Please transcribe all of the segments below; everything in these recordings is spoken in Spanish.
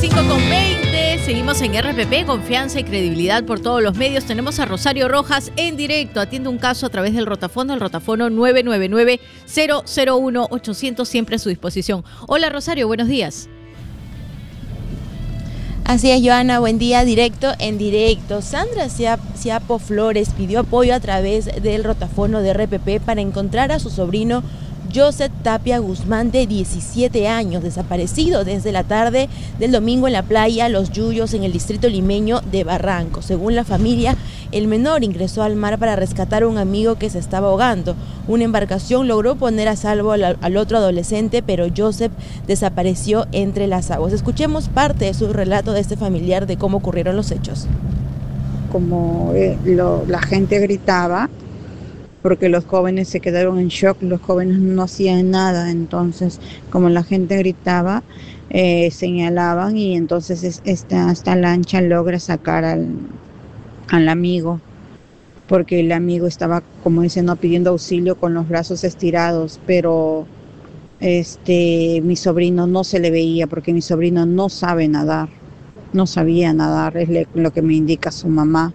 5:20, seguimos en RPP, confianza y credibilidad por todos los medios. Tenemos a Rosario Rojas en directo, atiende un caso a través del rotafondo, el rotafono 999-001-800, siempre a su disposición. Hola Rosario, buenos días. Así es, Joana, buen día, directo en directo. Sandra Ciapo Flores pidió apoyo a través del rotafono de RPP para encontrar a su sobrino Joseph Tapia Guzmán, de 17 años, desaparecido desde la tarde del domingo en la playa Los Yuyos, en el distrito limeño de Barranco. Según la familia, el menor ingresó al mar para rescatar a un amigo que se estaba ahogando. Una embarcación logró poner a salvo al otro adolescente, pero Joseph desapareció entre las aguas. Escuchemos parte de su relato de este familiar de cómo ocurrieron los hechos. Como la gente gritaba, porque los jóvenes se quedaron en shock, los jóvenes no hacían nada, entonces como la gente gritaba, señalaban, y entonces esta lancha logra sacar al amigo, porque el amigo estaba, como dicen, no pidiendo auxilio con los brazos estirados, pero mi sobrino no se le veía, porque mi sobrino no sabe nadar, no sabía nadar, es lo que me indica su mamá.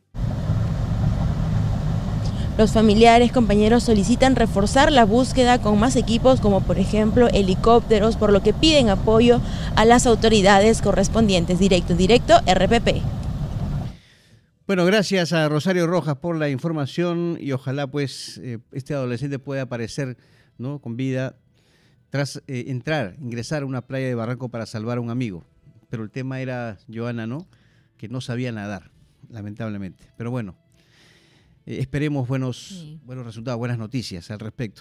Los familiares, compañeros, solicitan reforzar la búsqueda con más equipos, como por ejemplo helicópteros, por lo que piden apoyo a las autoridades correspondientes. Directo, RPP. Bueno, gracias a Rosario Rojas por la información y ojalá pues este adolescente pueda aparecer, ¿no?, con vida tras ingresar a una playa de Barranco para salvar a un amigo. Pero el tema era, Joana, ¿no?, que no sabía nadar, lamentablemente. Pero bueno. Esperemos buenos resultados, buenas noticias al respecto.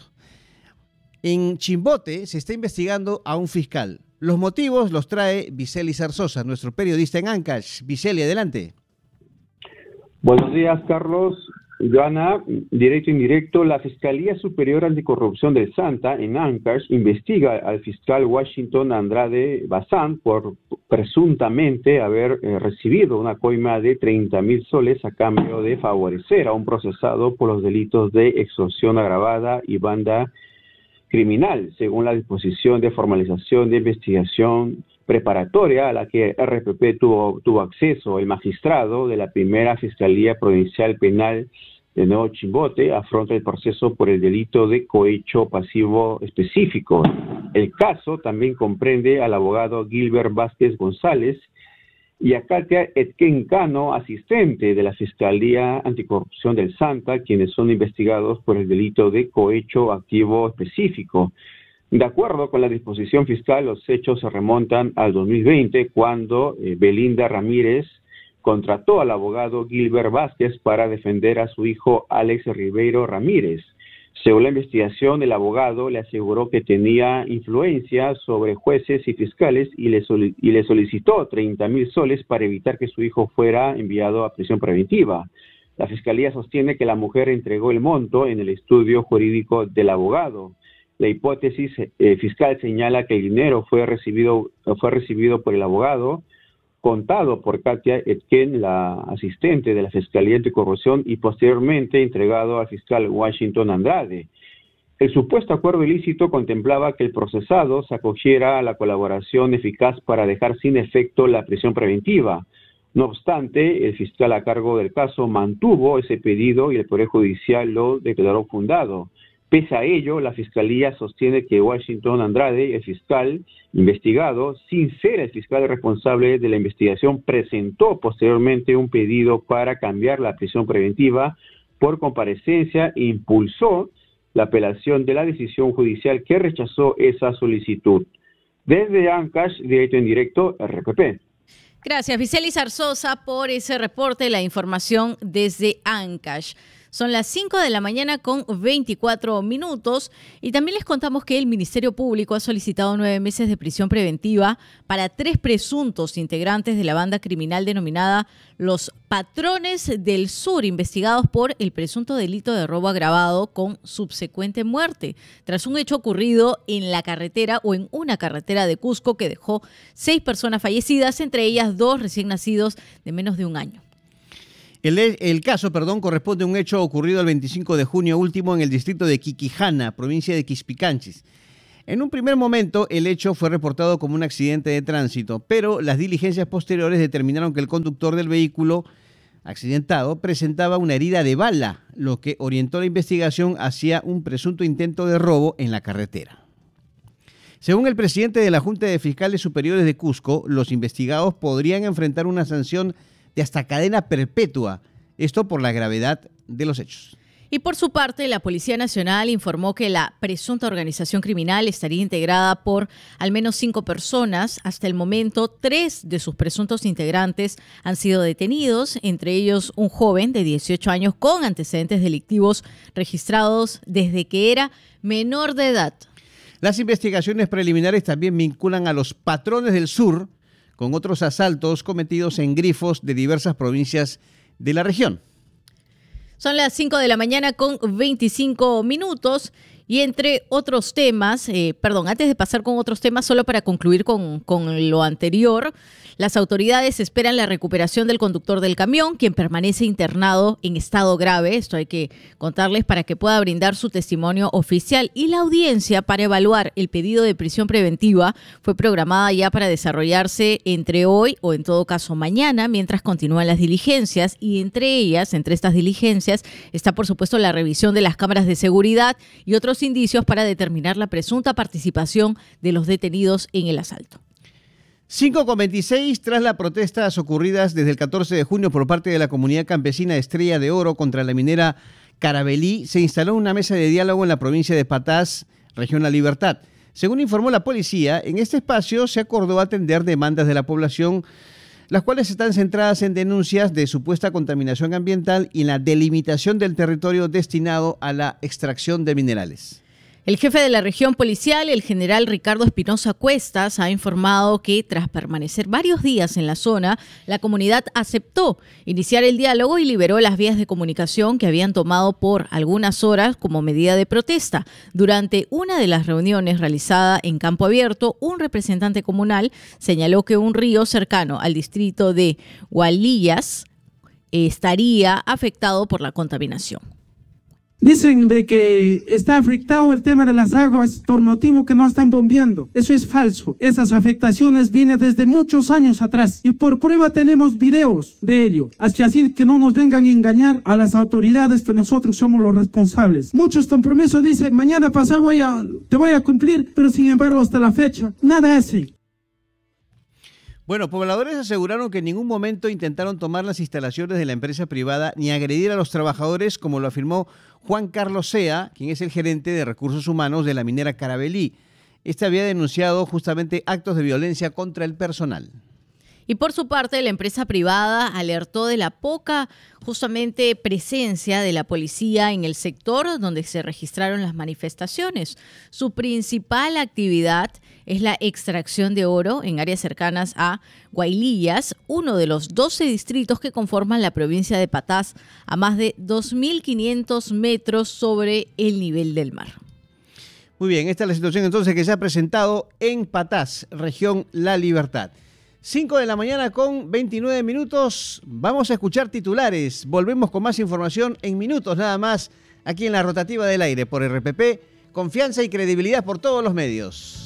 En Chimbote se está investigando a un fiscal. Los motivos los trae Viceli Zarzosa, nuestro periodista en Ancash. Viceli, adelante. Buenos días, Carlos. Joana, directo e indirecto, la Fiscalía Superior Anticorrupción del Santa, en Ancash, investiga al fiscal Washington Andrade Bazán por presuntamente haber recibido una coima de 30.000 soles a cambio de favorecer a un procesado por los delitos de extorsión agravada y banda criminal, según la disposición de formalización de investigación preparatoria a la que RPP tuvo acceso. El magistrado de la primera Fiscalía Provincial Penal de Nuevo Chimbote afronta el proceso por el delito de cohecho pasivo específico. El caso también comprende al abogado Gilbert Vázquez González y a Katia Etken Cano, asistente de la Fiscalía Anticorrupción del Santa, quienes son investigados por el delito de cohecho activo específico. De acuerdo con la disposición fiscal, los hechos se remontan al 2020, cuando Belinda Ramírez contrató al abogado Gilbert Vázquez para defender a su hijo Alex Ribeiro Ramírez. Según la investigación, el abogado le aseguró que tenía influencia sobre jueces y fiscales y le solicitó 30.000 soles para evitar que su hijo fuera enviado a prisión preventiva. La fiscalía sostiene que la mujer entregó el monto en el estudio jurídico del abogado. La hipótesis fiscal señala que el dinero fue recibido por el abogado, contado por Katia Etken, la asistente de la Fiscalía Anticorrupción, y posteriormente entregado al fiscal Washington Andrade. El supuesto acuerdo ilícito contemplaba que el procesado se acogiera a la colaboración eficaz para dejar sin efecto la prisión preventiva. No obstante, el fiscal a cargo del caso mantuvo ese pedido y el Poder Judicial lo declaró fundado. Pese a ello, la Fiscalía sostiene que Washington Andrade, el fiscal investigado, sin ser el fiscal responsable de la investigación, presentó posteriormente un pedido para cambiar la prisión preventiva por comparecencia e impulsó la apelación de la decisión judicial que rechazó esa solicitud. Desde Ancash, directo en directo, RPP. Gracias, Viceli Zarzosa, por ese reporte, la información desde Ancash. Son las 5 de la mañana con 24 minutos y también les contamos que el Ministerio Público ha solicitado 9 meses de prisión preventiva para 3 presuntos integrantes de la banda criminal denominada Los Patrones del Sur, investigados por el presunto delito de robo agravado con subsecuente muerte, tras un hecho ocurrido en la carretera o en una carretera de Cusco que dejó 6 personas fallecidas, entre ellas 2 recién nacidos de menos de un año. El caso, corresponde a un hecho ocurrido el 25 de junio último en el distrito de Quiquijana, provincia de Quispicanchis. En un primer momento, el hecho fue reportado como un accidente de tránsito, pero las diligencias posteriores determinaron que el conductor del vehículo accidentado presentaba una herida de bala, lo que orientó la investigación hacia un presunto intento de robo en la carretera. Según el presidente de la Junta de Fiscales Superiores de Cusco, los investigados podrían enfrentar una sanción de hasta cadena perpetua, esto por la gravedad de los hechos. Y por su parte, la Policía Nacional informó que la presunta organización criminal estaría integrada por al menos 5 personas. Hasta el momento, 3 de sus presuntos integrantes han sido detenidos, entre ellos un joven de 18 años con antecedentes delictivos registrados desde que era menor de edad. Las investigaciones preliminares también vinculan a los patrones del sur con otros asaltos cometidos en grifos de diversas provincias de la región. Son las 5 de la mañana con 25 minutos y entre otros temas, antes de pasar con otros temas, solo para concluir con lo anterior, las autoridades esperan la recuperación del conductor del camión, quien permanece internado en estado grave. Esto hay que contarles para que pueda brindar su testimonio oficial. Y la audiencia para evaluar el pedido de prisión preventiva fue programada ya para desarrollarse entre hoy o en todo caso mañana, mientras continúan las diligencias. Y entre estas diligencias, está por supuesto la revisión de las cámaras de seguridad y otros indicios para determinar la presunta participación de los detenidos en el asalto. 5:26, tras las protestas ocurridas desde el 14 de junio por parte de la comunidad campesina de Estrella de Oro contra la minera Caravelí, se instaló una mesa de diálogo en la provincia de Patás, región La Libertad. Según informó la policía, en este espacio se acordó atender demandas de la población, las cuales están centradas en denuncias de supuesta contaminación ambiental y en la delimitación del territorio destinado a la extracción de minerales. El jefe de la región policial, el general Ricardo Espinosa Cuestas, ha informado que tras permanecer varios días en la zona, la comunidad aceptó iniciar el diálogo y liberó las vías de comunicación que habían tomado por algunas horas como medida de protesta. Durante una de las reuniones realizada en campo abierto, un representante comunal señaló que un río cercano al distrito de Hualillas estaría afectado por la contaminación. Dicen de que está afectado el tema de las aguas por motivo que no están bombeando. Eso es falso. Esas afectaciones vienen desde muchos años atrás y por prueba tenemos videos de ello. Así que no nos vengan a engañar a las autoridades que nosotros somos los responsables. Muchos compromisos dicen mañana pasado te voy a cumplir, pero sin embargo hasta la fecha nada así. Bueno, pobladores aseguraron que en ningún momento intentaron tomar las instalaciones de la empresa privada ni agredir a los trabajadores, como lo afirmó Juan Carlos Sea, quien es el gerente de recursos humanos de la minera Caravelí. Este había denunciado justamente actos de violencia contra el personal. Y por su parte, la empresa privada alertó de la poca justamente presencia de la policía en el sector donde se registraron las manifestaciones. Su principal actividad es la extracción de oro en áreas cercanas a Huaylillas, uno de los 12 distritos que conforman la provincia de Patás, a más de 2.500 metros sobre el nivel del mar. Muy bien, esta es la situación entonces que se ha presentado en Patás, región La Libertad. 5 de la mañana con 29 minutos. Vamos a escuchar titulares. Volvemos con más información en minutos nada más aquí en la Rotativa del Aire por RPP. Confianza y credibilidad por todos los medios.